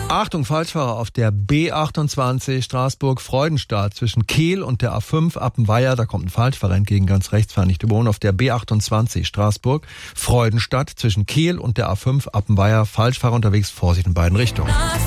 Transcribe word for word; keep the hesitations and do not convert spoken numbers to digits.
Achtung, Falschfahrer auf der B achtundzwanzig Straßburg-Freudenstadt zwischen Kehl und der A fünf Appenweier. Da kommt ein Falschfahrer entgegen, ganz rechts, fahren nicht überholen. Auf der B achtundzwanzig Straßburg-Freudenstadt zwischen Kehl und der A fünf Appenweier. Falschfahrer unterwegs, Vorsicht in beiden Richtungen.